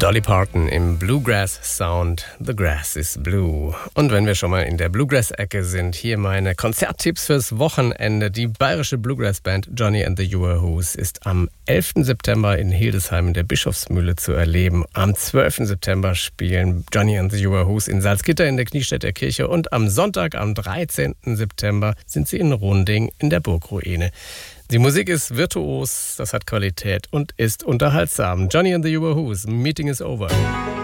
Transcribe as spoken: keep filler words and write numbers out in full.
Dolly Parton im Bluegrass-Sound The Grass is Blue. Und wenn wir schon mal in der Bluegrass-Ecke sind, hier meine Konzerttipps fürs Wochenende. Die bayerische Bluegrass-Band Johnny and the Ur-Whos ist am elften September in Hildesheim in der Bischofsmühle zu erleben. Am zwölften September spielen Johnny and the Ur-Whos in Salzgitter in der Kniestädter Kirche. Und am Sonntag, am dreizehnten September, sind sie in Runding in der Burgruine. Die Musik ist virtuos, das hat Qualität und ist unterhaltsam. Johnny and the Ur-Whos, Meeting is over.